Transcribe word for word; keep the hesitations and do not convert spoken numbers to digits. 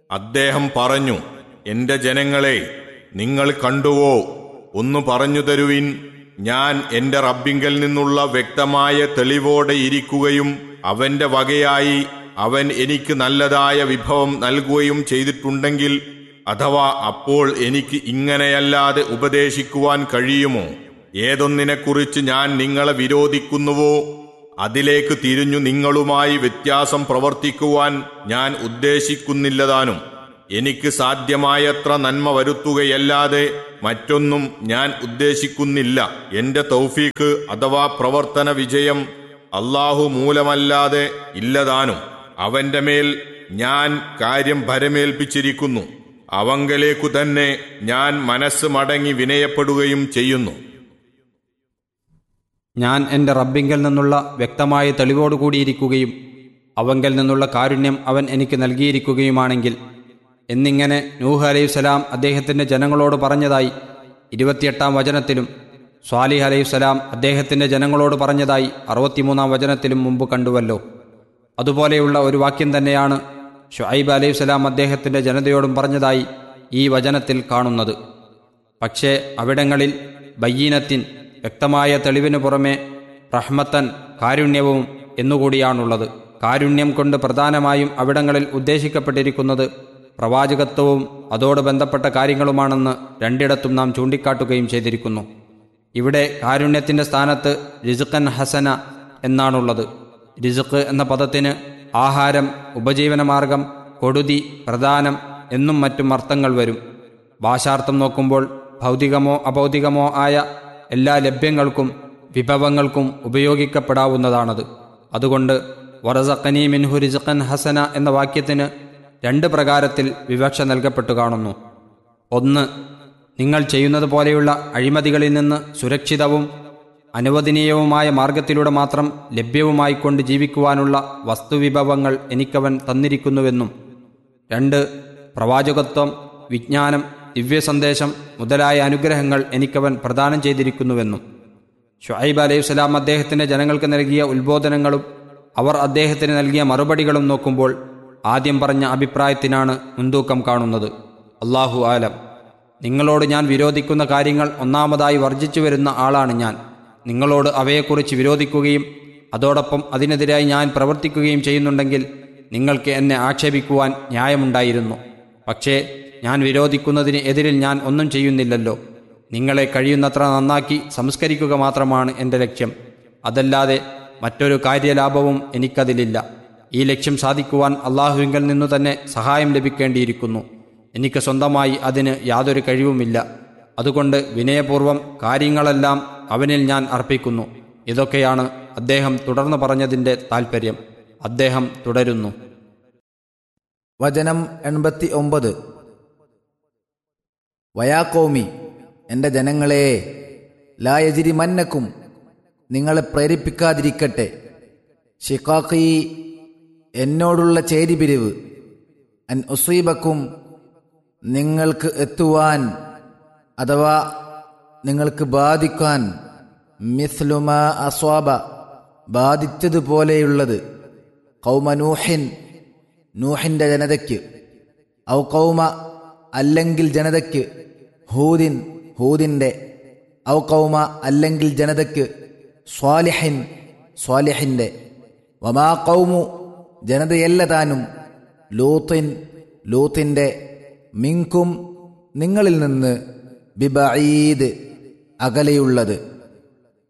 അദ്ദേഹം പറഞ്ഞു, എന്റെ ജനങ്ങളെ, നിങ്ങൾ കണ്ടുവോ? ഒന്നു പറഞ്ഞു തരുവിൻ. ഞാൻ എന്റെ റബ്ബിങ്കൽ നിന്നുള്ള വ്യക്തമായ തെളിവോടെ ഇരിക്കുകയും അവന്റെ വകയായി അവൻ എനിക്ക് നല്ലതായ വിഭവം നൽകുകയും ചെയ്തിട്ടുണ്ടെങ്കിൽ, അഥവാ അപ്പോൾ എനിക്ക് ഇങ്ങനെയല്ലാതെ ഉപദേശിക്കുവാൻ കഴിയുമോ? ഏതൊന്നിനെക്കുറിച്ച് ഞാൻ നിങ്ങളെ വിരോധിക്കുന്നുവോ അതിലേക്ക് തിരിഞ്ഞു നിങ്ങളുമായി വ്യത്യാസം പ്രവർത്തിക്കുവാൻ ഞാൻ ഉദ്ദേശിക്കുന്നില്ലതാനും. എനിക്ക് സാധ്യമായത്ര നന്മ വരുത്തുകയല്ലാതെ മറ്റൊന്നും ഞാൻ ഉദ്ദേശിക്കുന്നില്ല. എന്റെ തൗഫീഖ് അഥവാ പ്രവർത്തന വിജയം അല്ലാഹു മൂലമല്ലാതെ ഇല്ലതാനും. അവന്റെ മേൽ ഞാൻ കാര്യം ഭരമേൽപ്പിച്ചിരിക്കുന്നു. അവങ്കലേക്കു തന്നെ ഞാൻ മനസ്സ് മടങ്ങി വിനയപ്പെടുകയും ചെയ്യുന്നു. ഞാൻ എൻ്റെ റബ്ബിങ്കൽ നിന്നുള്ള വ്യക്തമായ തെളിവോടുകൂടിയിരിക്കുകയും അവങ്കൽ നിന്നുള്ള കാരുണ്യം അവൻ എനിക്ക് നൽകിയിരിക്കുകയുമാണെങ്കിൽ എന്നിങ്ങനെ നൂഹ് അലൈഹിസ്സലാം അദ്ദേഹത്തിൻ്റെ ജനങ്ങളോട് പറഞ്ഞതായി ഇരുപത്തിയെട്ടാം വചനത്തിലും സ്വാലിഹ് അലൈഹിസ്സലാം അദ്ദേഹത്തിൻ്റെ ജനങ്ങളോട് പറഞ്ഞതായി അറുപത്തിമൂന്നാം വചനത്തിലും മുമ്പ് കണ്ടുവല്ലോ. അതുപോലെയുള്ള ഒരു വാക്യം തന്നെയാണ് ശുഐബ് അലൈഹിസ്സലാം അദ്ദേഹത്തിൻ്റെ ജനതയോടും പറഞ്ഞതായി ഈ വചനത്തിൽ കാണുന്നത്. പക്ഷേ അവിടങ്ങളിൽ ബയ്യീനത്തിൻ വ്യക്തമായ തെളിവിനു പുറമെ റഹ്മത്തൻ കാരുണ്യവും എന്നുകൂടിയാണുള്ളത്. കാരുണ്യം കൊണ്ട് പ്രധാനമായും അവിടങ്ങളിൽ ഉദ്ദേശിക്കപ്പെട്ടിരിക്കുന്നത് പ്രവാചകത്വവും അതോട് ബന്ധപ്പെട്ട കാര്യങ്ങളുമാണെന്ന് രണ്ടിടത്തും നാം ചൂണ്ടിക്കാട്ടുകയും ചെയ്തിരിക്കുന്നു. ഇവിടെ കാരുണ്യത്തിൻ്റെ സ്ഥാനത്ത് റിസ്ഖൻ ഹസന എന്നാണുള്ളത്. റിസ്ഖ് എന്ന പദത്തിന് ആഹാരം, ഉപജീവനമാർഗം, കൊടുതി, പ്രദാനം എന്നും മറ്റും അർത്ഥങ്ങൾ വരും. ഭാഷാർത്ഥം നോക്കുമ്പോൾ ഭൗതികമോ അഭൗതികമോ ആയ എല്ലാ ലഭ്യങ്ങൾക്കും വിഭവങ്ങൾക്കും ഉപയോഗിക്കപ്പെടാവുന്നതാണത്. അതുകൊണ്ട് വറസഖനി മിൻഹു റിസ്ഖൻ ഹസന എന്ന വാക്യത്തിന് രണ്ട് പ്രകാരത്തിൽ വിവക്ഷ നൽകപ്പെട്ടു കാണുന്നു. ഒന്ന്, നിങ്ങൾ ചെയ്യുന്നത് പോലെയുള്ള അഴിമതികളിൽ നിന്ന് സുരക്ഷിതവും അനുവദനീയവുമായ മാർഗത്തിലൂടെ മാത്രം ലഭ്യവുമായിക്കൊണ്ട് ജീവിക്കുവാനുള്ള വസ്തുവിഭവങ്ങൾ എനിക്കവൻ തന്നിരിക്കുന്നുവെന്നും. രണ്ട്, പ്രവാചകത്വം, വിജ്ഞാനം, ദിവ്യസന്ദേശം മുതലായ അനുഗ്രഹങ്ങൾ എനിക്കവൻ പ്രദാനം ചെയ്തിരിക്കുന്നുവെന്നും. ശുഐബ് അലൈഹിസ്സലാം അദ്ദേഹത്തിൻ്റെ ജനങ്ങൾക്ക് നൽകിയ ഉത്ബോധനങ്ങളും അവർ അദ്ദേഹത്തിന് നൽകിയ മറുപടികളും നോക്കുമ്പോൾ ആദ്യം പറഞ്ഞ അഭിപ്രായത്തിനാണ് മുൻതൂക്കം കാണുന്നത്. അല്ലാഹു ആലം. നിങ്ങളോട് ഞാൻ വിരോധിക്കുന്ന കാര്യങ്ങൾ ഒന്നാമതായി വർജിച്ചു വരുന്ന ആളാണ് ഞാൻ. നിങ്ങളോട് അവയെക്കുറിച്ച് വിരോധിക്കുകയും അതോടൊപ്പം അതിനെതിരായി ഞാൻ പ്രവർത്തിക്കുകയും ചെയ്യുന്നുണ്ടെങ്കിൽ നിങ്ങൾക്ക് എന്നെ ആക്ഷേപിക്കുവാൻ ന്യായമുണ്ടായിരുന്നു. പക്ഷേ ഞാൻ വിരോധിക്കുന്നതിന് എതിരിൽ ഞാൻ ഒന്നും ചെയ്യുന്നില്ലല്ലോ. നിങ്ങളെ കഴിയുന്നത്ര നന്നാക്കി സംസ്കരിക്കുക മാത്രമാണ് എൻ്റെ ലക്ഷ്യം. അതല്ലാതെ മറ്റൊരു കാര്യലാഭവും എനിക്കതിലില്ല. ഈ ലക്ഷ്യം സാധിക്കുവാൻ അള്ളാഹുവിങ്കൽ നിന്നു തന്നെ സഹായം ലഭിക്കേണ്ടിയിരിക്കുന്നു. എനിക്ക് സ്വന്തമായി അതിന് യാതൊരു കഴിവുമില്ല. അതുകൊണ്ട് വിനയപൂർവം കാര്യങ്ങളെല്ലാം അവനിൽ ഞാൻ അർപ്പിക്കുന്നു. ഇതൊക്കെയാണ് അദ്ദേഹം തുടർന്ന് പറഞ്ഞതിൻ്റെ താൽപ്പര്യം. അദ്ദേഹം തുടരുന്നു. വചനം എൺപത്തി ഒമ്പത്. വയാക്കോമി, എൻ്റെ ജനങ്ങളെ, ലായജിരി മന്നക്കും, നിങ്ങളെ പ്രേരിപ്പിക്കാതിരിക്കട്ടെ, ഷിഖാഖി, എന്നോടുള്ള ചേരിപിരിവ്, അൻ ഉസീബക്കും, നിങ്ങൾക്ക് എത്തുവാൻ അഥവാ നിങ്ങൾക്ക് ബാധിക്കാൻ, മിസ്ലുമ അസ്വാബ, ബാധിച്ചതുപോലെയുള്ളത്, ഖൗമ നൂഹിൻ, നൂഹിൻ്റെ ജനതയ്ക്ക്, ഔ ഖൗമ, അല്ലെങ്കിൽ ജനതയ്ക്ക്, ഹൂദിൻ, ഹൂദിൻ്റെ, ഔ ഖൗമ, അല്ലെങ്കിൽ ജനതയ്ക്ക്, സ്വാലിഹിൻ, സ്വാലിഹിൻ്റെ, വമാ ഖൗമു, ജനതയല്ല താനും, ലൂത്തിൻ, ലൂത്തിൻ്റെ, മിൻകും, നിങ്ങളിൽ നിന്ന്, ബിബഈദ്, അകലെയുള്ളത്.